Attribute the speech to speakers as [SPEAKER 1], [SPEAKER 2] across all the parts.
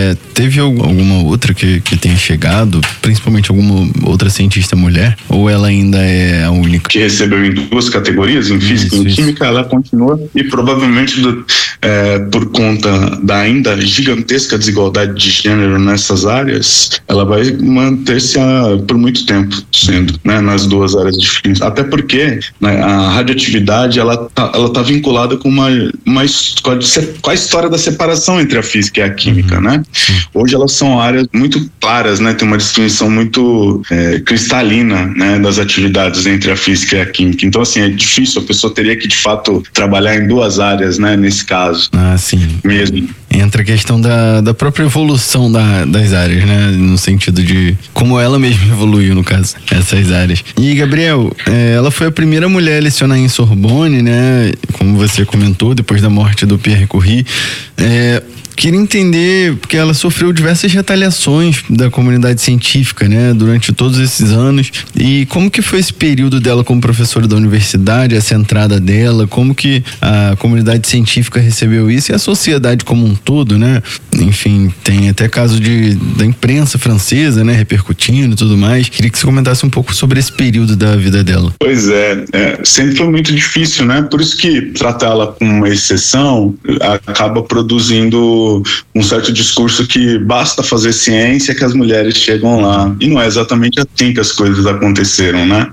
[SPEAKER 1] Teve alguma outra que tenha chegado, principalmente alguma outra cientista mulher, ou ela ainda é a única?
[SPEAKER 2] Que recebeu em duas categorias, em física e em química, ela continua, e provavelmente por conta da ainda gigantesca desigualdade de gênero nessas áreas, ela vai manter-se por muito tempo sendo, né, nas duas áreas diferentes. Até porque, né, a radioatividade ela tá vinculada com com a história da separação entre a física e a química, né? Hoje elas são áreas muito claras, né? Tem uma distinção muito cristalina, né, das atividades entre a física e a química. Então, assim, é difícil, a pessoa teria que, de fato, trabalhar em duas áreas, né, nesse caso.
[SPEAKER 1] Ah, sim.
[SPEAKER 2] Mesmo.
[SPEAKER 1] Entra a questão da própria evolução das áreas, né? No sentido de como ela mesma evoluiu, no caso, essas áreas. E, Gabriel, ela foi a primeira mulher a lecionar em Sorbonne, né? Como você comentou, depois da morte do Pierre Curie. Queria entender, porque ela sofreu diversas retaliações da comunidade científica, né, durante todos esses anos, e como que foi esse período dela como professora da universidade, essa entrada dela, como que a comunidade científica recebeu isso e a sociedade como um todo, né? Enfim, tem até caso da imprensa francesa, né, repercutindo e tudo mais. Queria que você comentasse um pouco sobre esse período da vida dela.
[SPEAKER 2] Pois sempre foi muito difícil, né? Por isso que tratá-la como uma exceção acaba produzindo um certo discurso que basta fazer ciência que as mulheres chegam lá. E não é exatamente assim que as coisas aconteceram, né?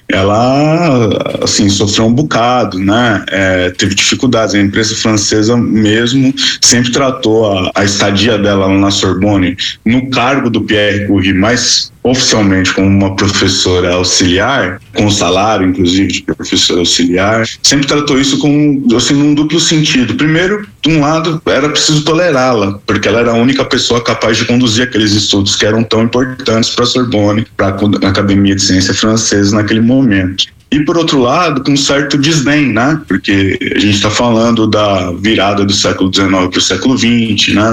[SPEAKER 2] Ela, assim, sofreu um bocado, né? Teve dificuldades. A imprensa francesa mesmo sempre tratou a estadia dela lá na Sorbonne no cargo do Pierre Curie, mas oficialmente como uma professora auxiliar, com salário, inclusive, de professora auxiliar, sempre tratou isso como, assim, num duplo sentido. Primeiro, de um lado, era preciso tolerá-la, porque ela era a única pessoa capaz de conduzir aqueles estudos que eram tão importantes para a Sorbonne, para a Academia de Ciência Francesa naquele momento. E, por outro lado, com um certo desdém, né? Porque a gente está falando da virada do século XIX para o século XX, né?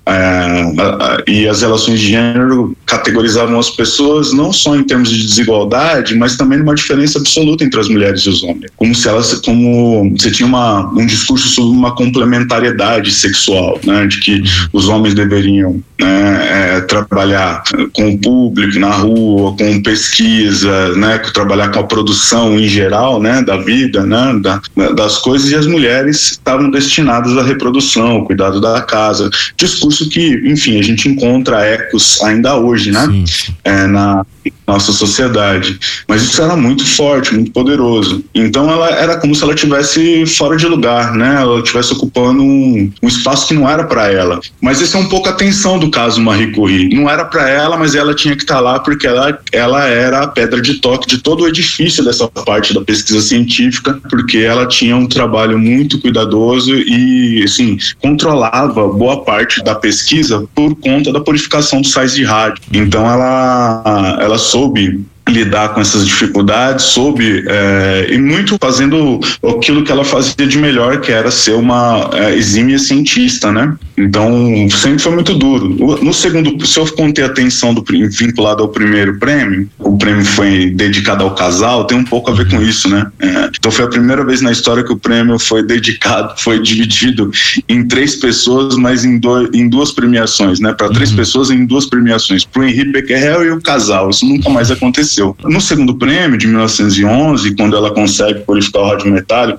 [SPEAKER 2] E as relações de gênero categorizavam as pessoas não só em termos de desigualdade, mas também numa diferença absoluta entre as mulheres e os homens. Como você tinha um discurso sobre uma complementariedade sexual, né? De que os homens deveriam, né, trabalhar com o público na rua, com pesquisa, né? Trabalhar com a produção em geral, né? Da vida, né? Das coisas, e as mulheres estavam destinadas à reprodução, ao cuidado da casa. Discurso que, enfim, a gente encontra ecos ainda hoje, né? Na nossa sociedade. Mas isso era muito forte, muito poderoso. Então ela era como se ela estivesse fora de lugar, né? Ela estivesse ocupando um espaço que não era para ela. Mas essa é um pouco a tensão do caso Marie Curie. Não era para ela, mas ela tinha que estar lá porque ela era a pedra de toque de todo o edifício dessa parte da pesquisa científica, porque ela tinha um trabalho muito cuidadoso e, assim, controlava boa parte da pesquisa por conta da purificação dos sais de rádio. Então ela soube lidar com essas dificuldades, e muito fazendo aquilo que ela fazia de melhor, que era ser uma exímia cientista, né? Então, sempre foi muito duro. No segundo, se eu contei a atenção vinculada ao primeiro prêmio, o prêmio foi dedicado ao casal, tem um pouco a ver com isso, né? Então, foi a primeira vez na história que o prêmio foi dividido em 3 pessoas, mas em duas premiações, né? Para 3 pessoas em 2 premiações, para o Henri Becquerel e o casal. Isso nunca mais aconteceu. No segundo prêmio, de 1911, quando ela consegue purificar o rádio metálico,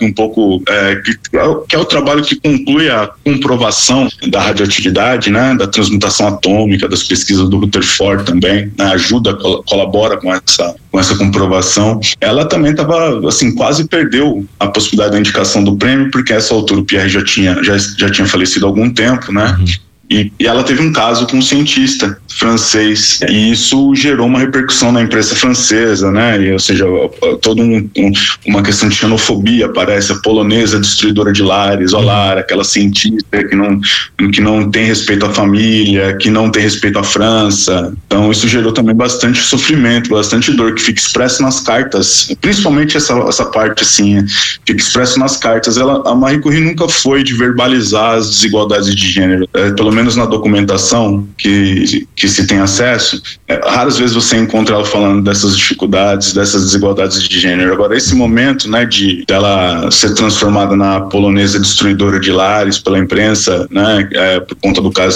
[SPEAKER 2] que é o trabalho que conclui a comprovação da radioatividade, né, da transmutação atômica, das pesquisas do Rutherford também, né, colabora com essa comprovação. Ela também estava, assim, quase perdeu a possibilidade da indicação do prêmio, porque a essa altura o Pierre já tinha falecido há algum tempo, né? E ela teve um caso com um cientista francês, e isso gerou uma repercussão na imprensa francesa, né? Ou seja, toda uma questão de xenofobia, parece, a polonesa destruidora de lares, olá, aquela cientista que não tem respeito à família, que não tem respeito à França. Então isso gerou também bastante sofrimento, bastante dor, que fica expresso nas cartas, principalmente essa parte, assim, fica expresso nas cartas. A Marie Curie nunca foi de verbalizar as desigualdades de gênero, pelo menos na documentação que se tem acesso, raras vezes você encontra ela falando dessas dificuldades, dessas desigualdades de gênero. Agora, esse momento, né, dela ser transformada na polonesa destruidora de lares pela imprensa, né, por conta do caso